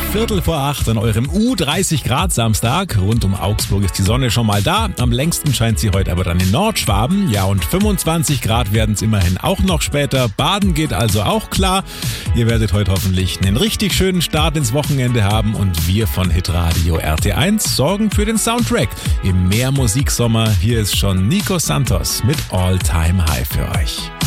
7:15 an eurem U30 Grad Samstag. Rund um Augsburg ist die Sonne schon mal da. Am längsten scheint sie heute aber dann in Nordschwaben. Ja, und 25 Grad werden es immerhin auch noch später. Baden geht also auch klar. Ihr werdet heute hoffentlich einen richtig schönen Start ins Wochenende haben. Und wir von Hitradio RT1 sorgen für den Soundtrack im Mehrmusiksommer. Hier ist schon Nico Santos mit All Time High für euch.